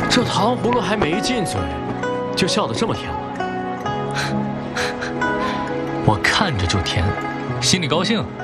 这糖葫芦还没进嘴，就笑得这么甜了。 我看着就甜，心里高兴。